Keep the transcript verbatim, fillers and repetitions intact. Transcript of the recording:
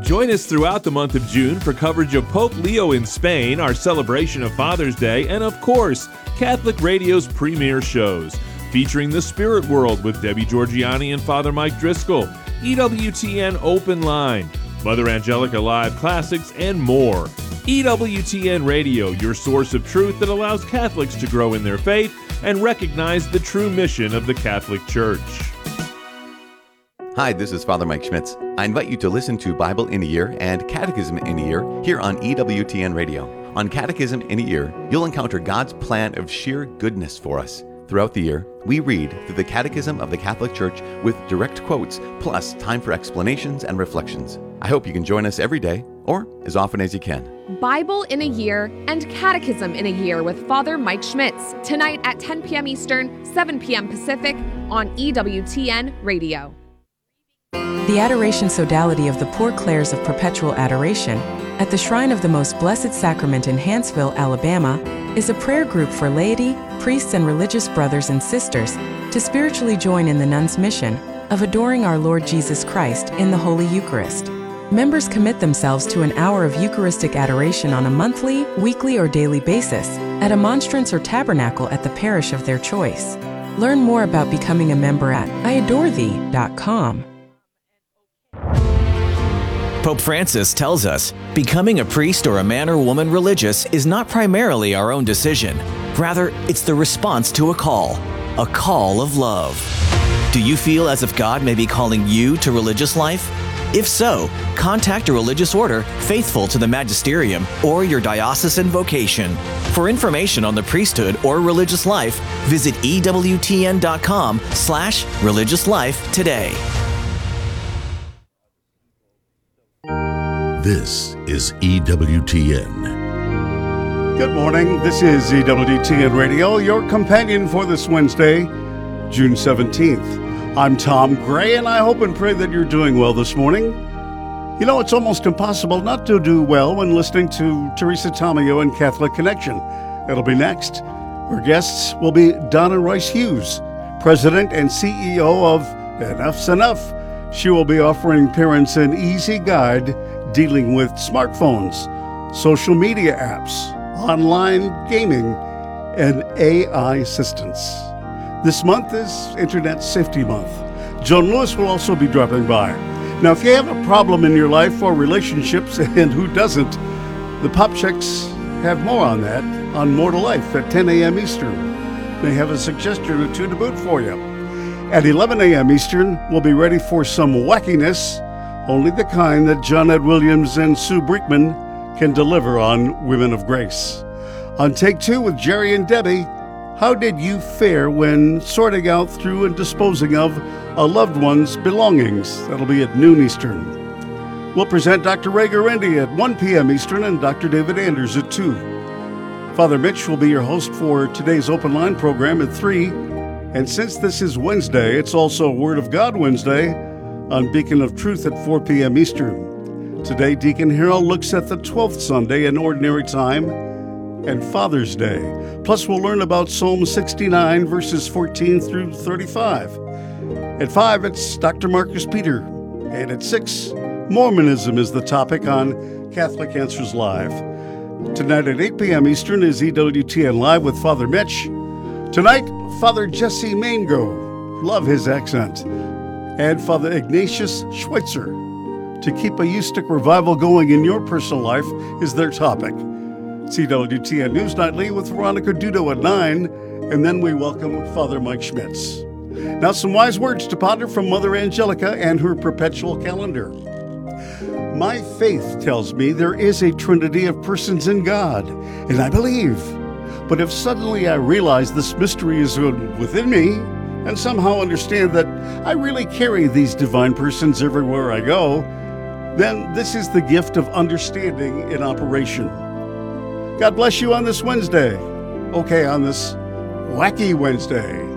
Join us throughout the month of June for coverage of Pope Leo in Spain, our celebration of Father's Day, and of course, Catholic Radio's premier shows, featuring The Spirit World with Debbie Georgiani and Father Mike Driscoll, E W T N Open Line, Mother Angelica Live Classics, and more. E W T N Radio, your source of truth that allows Catholics to grow in their faith and recognize the true mission of the Catholic Church. Hi, this is Father Mike Schmitz. I invite you to listen to Bible in a Year and Catechism in a Year here on E W T N Radio. On Catechism in a Year, you'll encounter God's plan of sheer goodness for us. Throughout the year, we read through the Catechism of the Catholic Church with direct quotes, plus time for explanations and reflections. I hope you can join us every day, or as often as you can. Bible in a Year and Catechism in a Year with Father Mike Schmitz, tonight at ten p.m. Eastern, seven p.m. Pacific on E W T N Radio. The Adoration Sodality of the Poor Clares of Perpetual Adoration at the Shrine of the Most Blessed Sacrament in Hanceville, Alabama, is a prayer group for laity, priests, and religious brothers and sisters to spiritually join in the nuns' mission of adoring our Lord Jesus Christ in the Holy Eucharist. Members commit themselves to an hour of Eucharistic adoration on a monthly, weekly, or daily basis at a monstrance or tabernacle at the parish of their choice. Learn more about becoming a member at I adore thee dot com. Pope Francis tells us, becoming a priest or a man or woman religious is not primarily our own decision. Rather, it's the response to a call, a call of love. Do you feel as if God may be calling you to religious life? If so, contact a religious order faithful to the magisterium or your diocesan vocation. For information on the priesthood or religious life, visit E W T N dot com slash religious life today. This is E W T N. Good morning. This is E W T N Radio, your companion for this Wednesday, June seventeenth. I'm Tom Gray, and I hope and pray that you're doing well this morning. You know, it's almost impossible not to do well when listening to Teresa Tomeo and Catholic Connection. It'll be next. Our guests will be Donna Royce Hughes, President and C E O of Enough's Enough. She will be offering parents an easy guide dealing with smartphones, social media apps, online gaming, and A I assistance. This month is Internet Safety Month. Joan Lewis will also be dropping by. Now, if you have a problem in your life or relationships, and who doesn't, the Pop Checks have more on that on More to Life at ten a.m. Eastern. They have a suggestion or two to boot for you. At eleven a.m. Eastern, we'll be ready for some wackiness, only the kind that John Ed Williams and Sue Brinkman can deliver on Women of Grace. On Take Two with Jerry and Debbie, how did you fare when sorting out through and disposing of a loved one's belongings? That'll be at noon Eastern. We'll present Doctor Ray Guarendi at one p.m. Eastern and Doctor David Anders at two. Father Mitch will be your host for today's Open Line program at three. And since this is Wednesday, it's also Word of God Wednesday on Beacon of Truth at four p.m. Eastern. Today, Deacon Harold looks at the twelfth Sunday in Ordinary Time and Father's Day. Plus, we'll learn about Psalm sixty-nine, verses fourteen through thirty-five. At five, it's Doctor Marcus Peter. And at six, Mormonism is the topic on Catholic Answers Live. Tonight at eight p.m. Eastern is E W T N Live with Father Mitch. Tonight, Father Jesse Mango. Love his accent. And Father Ignatius Schweitzer. To keep a Eustick revival going in your personal life is their topic. C W T N News Nightly with Veronica Dudo at nine, and then we welcome Father Mike Schmitz. Now some wise words to ponder from Mother Angelica and her perpetual calendar. My faith tells me there is a trinity of persons in God, and I believe. But if suddenly I realize this mystery is within me, and somehow understand that I really carry these divine persons everywhere I go, then this is the gift of understanding in operation. God bless you on this Wednesday. Okay, on this wacky Wednesday.